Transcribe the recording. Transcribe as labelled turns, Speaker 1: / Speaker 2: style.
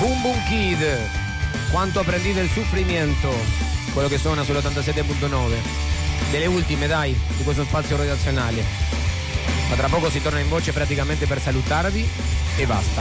Speaker 1: Boom Boom Kid, quanto apprendi del soffrimento, quello che suona sull'87.9, delle ultime dai di questo spazio redazionale, ma tra poco si torna in voce praticamente per salutarvi e basta.